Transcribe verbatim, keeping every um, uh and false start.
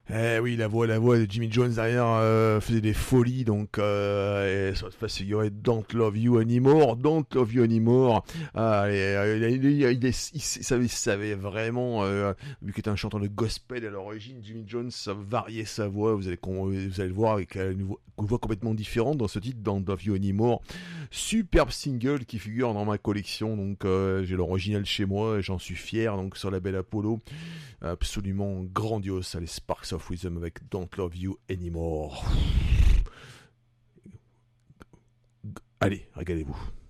Eh oui, la voix, la voix de Jimmy Jones derrière euh, faisait des folies, donc euh, et ça face, il y aurait Don't Love You Anymore, Don't Love You Anymore. Ah, et, euh, il, il, il, il, il savait, il savait vraiment, euh, vu qu'il était un chanteur de gospel à l'origine, Jimmy Jones, ça variait sa voix. Vous allez, vous allez le voir avec une voix, une voix complètement différente dans ce titre, Don't Love You Anymore. Superbe single qui figure dans ma collection, donc euh, j'ai l'original chez moi, et j'en suis fier. Donc sur la belle Apollo. Absolument grandiose, ça, les Sparks of Wisdom avec Don't Love You Anymore. Allez, régalez-vous.